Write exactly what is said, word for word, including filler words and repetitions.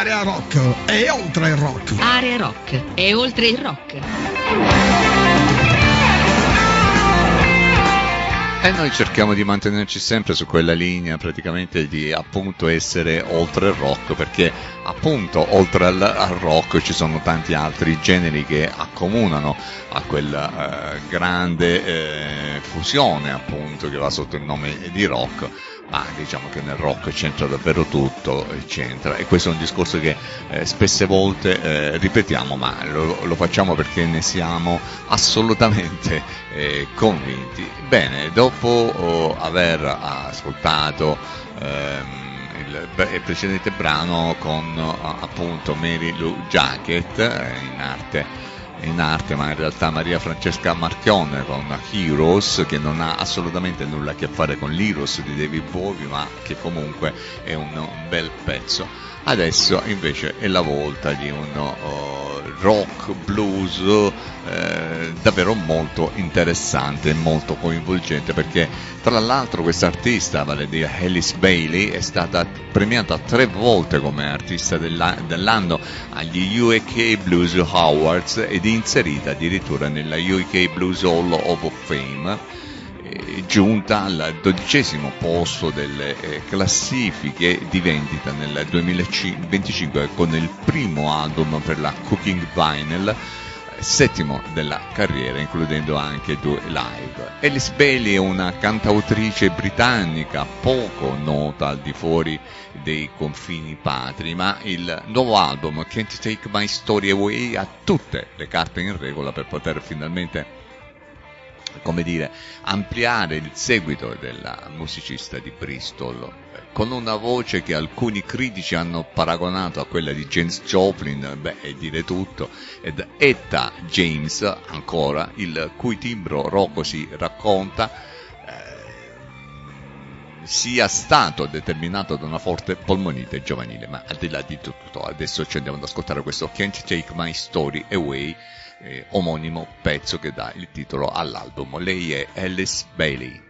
Area Rock è oltre il rock. Area Rock è oltre il rock. E noi cerchiamo di mantenerci sempre su quella linea, praticamente di appunto essere oltre il rock, perché appunto oltre al, al rock ci sono tanti altri generi che accomunano a quella eh, grande eh, fusione appunto che va sotto il nome di rock. Ma diciamo che nel rock c'entra davvero tutto, c'entra, e questo è un discorso che eh, spesse volte eh, ripetiamo, ma lo, lo facciamo perché ne siamo assolutamente eh, convinti. Bene, dopo oh, aver ascoltato ehm, il, il precedente brano con appunto Mary Lou Jacket, eh, in arte in arte ma in realtà Maria Francesca Marchione con Heroes, che non ha assolutamente nulla a che fare con l'Heroes di David Bowie, ma che comunque è un, un bel pezzo. Adesso invece è la volta di un uh, rock blues eh, davvero molto interessante e molto coinvolgente, perché tra l'altro questa artista, vale a dire Alice Bailey, è stata premiata tre volte come artista della, dell'anno agli U K Blues Awards ed è inserita addirittura nella U K Blues Hall of Fame, giunta al dodicesimo posto delle eh, classifiche di vendita nel duemilaventicinque con il primo album per la Cooking Vinyl, eh, settimo della carriera, includendo anche due live. Alice Bailey è una cantautrice britannica poco nota al di fuori dei confini patri, ma il nuovo album Can't Take My Story Away ha tutte le carte in regola per poter finalmente, come dire, ampliare il seguito della musicista di Bristol, con una voce che alcuni critici hanno paragonato a quella di Janis Joplin, beh, è dire tutto, ed Etta James ancora, il cui timbro rocco si racconta eh, sia stato determinato da una forte polmonite giovanile. Ma al di là di tutto, adesso ci andiamo ad ascoltare questo Can't Take My Story Away, Eh, omonimo pezzo che dà il titolo all'album. Lei è Alice Bailey.